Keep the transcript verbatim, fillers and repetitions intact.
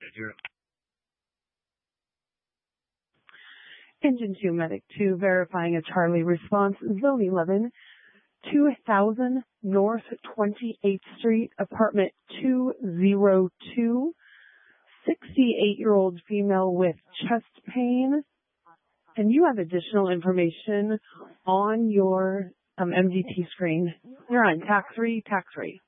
Engine two, Medic two, verifying a Charlie response, Zone eleven, two thousand North twenty-eighth Street, apartment two oh two, sixty-eight-year-old female with chest pain. And you have additional information on your um, M D T screen. You're on T A C three, T A C three.